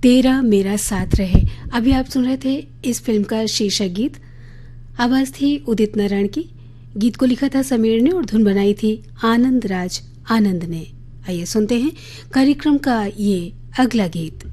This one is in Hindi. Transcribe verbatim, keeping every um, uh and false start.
तेरा मेरा साथ रहे। अभी आप सुन रहे थे इस फिल्म का शीर्षक गीत। आवाज थी उदित नारायण की। गीत को लिखा था समीर ने और धुन बनाई थी आनंद राज आनंद ने। आइए सुनते हैं कार्यक्रम का ये अगला गीत।